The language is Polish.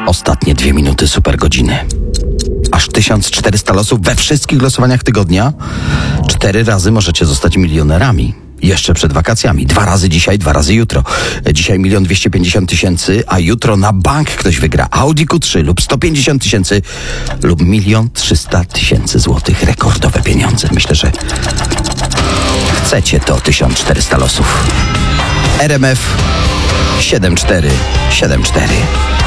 Ostatnie 2 minuty super godziny. Aż 1400 losów we wszystkich losowaniach tygodnia. 4 razy możecie zostać milionerami. Jeszcze przed wakacjami. 2 razy dzisiaj, 2 razy jutro. Dzisiaj 1 250 000, a jutro na bank ktoś wygra Audi Q3 lub 150 000 lub 1 300 000 złotych. Rekordowe pieniądze. Myślę, że chcecie to 1400 losów. RMF 7474.